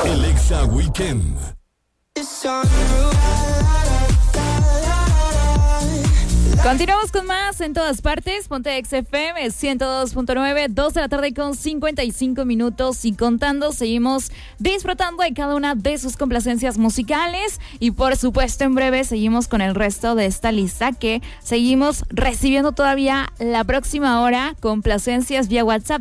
El Exa Weekend. Continuamos con más en todas partes. Ponte XFM 102.9, 2 de la tarde con 55 minutos y contando. Seguimos disfrutando de cada una de sus complacencias musicales y por supuesto en breve seguimos con el resto de esta lista que seguimos recibiendo todavía la próxima hora. Complacencias vía WhatsApp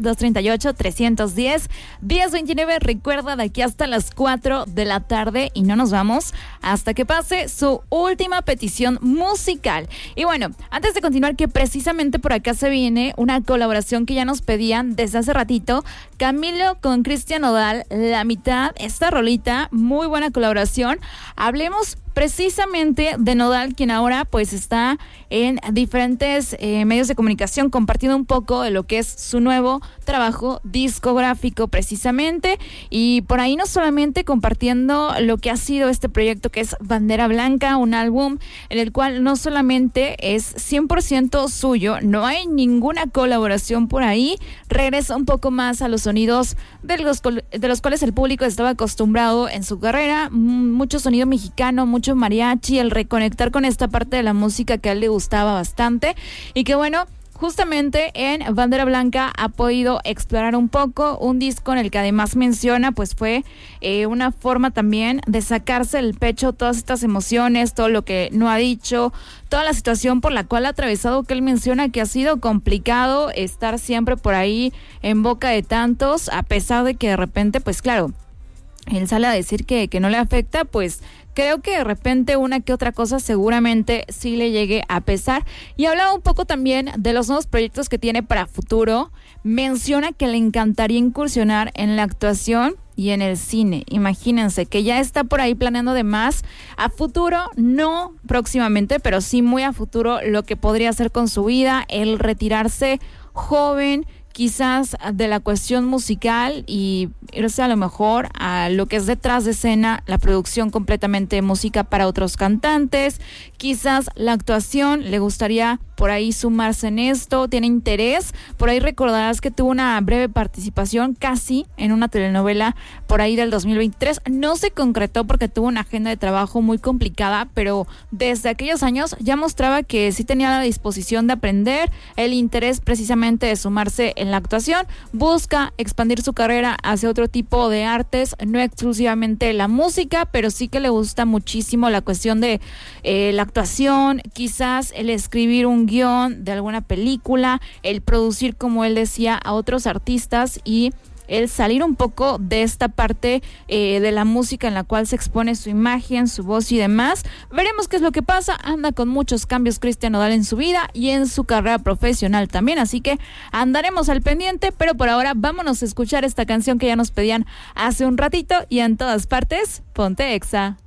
238-310-1029. Recuerda, de aquí hasta las 4 de la tarde y no nos vamos hasta que pase su última petición musical. Y bueno, antes de continuar, que precisamente por acá se viene una colaboración que ya nos pedían desde hace ratito, Camilo con Cristian Nodal, La Mitad, esta rolita, muy buena colaboración. Hablemos precisamente de Nodal, quien ahora pues está en diferentes medios de comunicación compartiendo un poco de lo que es su nuevo trabajo discográfico precisamente, y por ahí no solamente compartiendo lo que ha sido este proyecto que es Bandera Blanca, un álbum en el cual no solamente es 100% suyo, no hay ninguna colaboración por ahí, regresa un poco más a los sonidos de los cuales el público estaba acostumbrado en su carrera, mucho sonido mexicano, mucho mariachi, el reconectar con esta parte de la música que a él le gustaba bastante y que bueno, justamente en Bandera Blanca ha podido explorar un poco, un disco en el que además menciona, pues fue una forma también de sacarse del pecho todas estas emociones, todo lo que no ha dicho, toda la situación por la cual ha atravesado, que él menciona que ha sido complicado estar siempre por ahí en boca de tantos, a pesar de que de repente, pues claro, él sale a decir que no le afecta, pues creo que de repente una que otra cosa seguramente sí le llegue a pesar. Y hablaba un poco también de los nuevos proyectos que tiene para futuro. Menciona que le encantaría incursionar en la actuación y en el cine. Imagínense que ya está por ahí planeando de más a futuro, no próximamente, pero sí muy a futuro, lo que podría hacer con su vida, el retirarse joven, quizás de la cuestión musical y irse a lo mejor a lo que es detrás de escena, la producción completamente de música para otros cantantes, quizás la actuación, le gustaría por ahí sumarse en esto, tiene interés, por ahí recordarás que tuvo una breve participación casi en una telenovela por ahí del 2023, no se concretó porque tuvo una agenda de trabajo muy complicada, pero desde aquellos años ya mostraba que sí tenía la disposición de aprender, el interés precisamente de sumarse en la actuación, busca expandir su carrera hacia otro tipo de artes, no exclusivamente la música, pero sí que le gusta muchísimo la cuestión de la actuación, quizás el escribir un guión de alguna película, el producir, como él decía, a otros artistas y el salir un poco de esta parte de la música en la cual se expone su imagen, su voz y demás. Veremos qué es lo que pasa. Anda con muchos cambios Cristian Nodal en su vida y en su carrera profesional también, así que andaremos al pendiente, pero por ahora vámonos a escuchar esta canción que ya nos pedían hace un ratito y en todas partes, ponte Exa.